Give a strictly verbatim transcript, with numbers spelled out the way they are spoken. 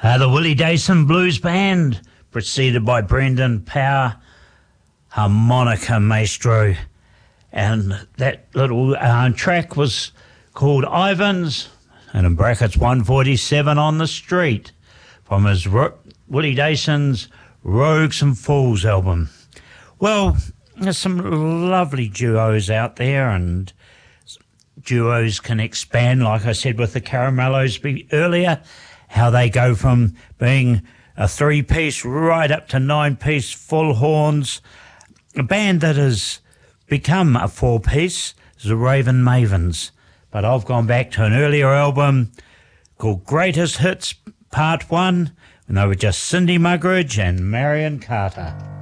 Uh, the Willie Dayson Blues Band, preceded by Brendan Power, harmonica maestro. And that little uh, track was called Ivans, and in brackets one forty-seven on the Street, from his Ro- Willie Dayson's Rogues and Fools album. Well, there's some lovely duos out there, and duos can expand, like I said with the Caramellos be- earlier, how they go from being a three-piece right up to nine-piece full horns. A band that has become a four-piece is the Raven Mavens. But I've gone back to an earlier album called Greatest Hits Part one, when they were just Cindy Muggeridge and Marion Carter.